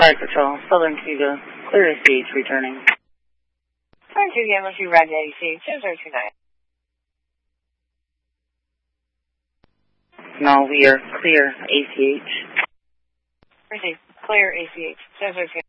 Fire Patrol, Southern Cuba, clear ACH returning. Southern Cuba, MSU, Roger ACH, 0029. No, we are clear ACH. Receive, clear ACH, 0029.